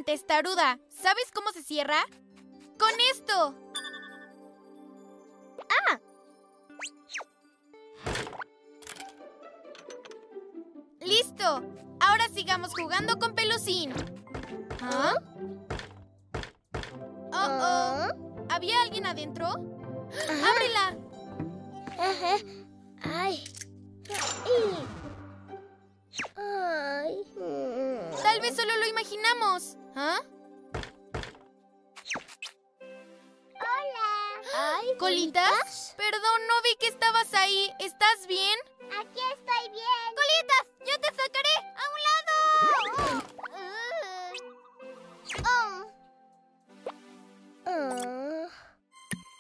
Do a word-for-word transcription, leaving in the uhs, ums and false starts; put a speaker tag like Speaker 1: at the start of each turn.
Speaker 1: tan testaruda. ¿Sabes cómo se cierra? ¡Con esto!
Speaker 2: ¡Ah!
Speaker 1: ¡Listo! Ahora sigamos jugando con Pelusín. ¿Ah? Oh,
Speaker 2: ¿Ah?
Speaker 1: oh. ¿Había alguien adentro?
Speaker 2: Ajá.
Speaker 1: ¡Ábrela!
Speaker 2: Ajá. ¡Ay! ¡Ay! ¡Ay! Mm.
Speaker 1: Tal vez solo lo imaginamos. ¿Ah?
Speaker 2: ¡Hola! ¡Ay!
Speaker 1: ¿Colitas? Perdón, no vi que estabas ahí. ¿Estás bien?
Speaker 2: Aquí estoy bien.
Speaker 1: ¡Colitas! ¡Yo te sacaré!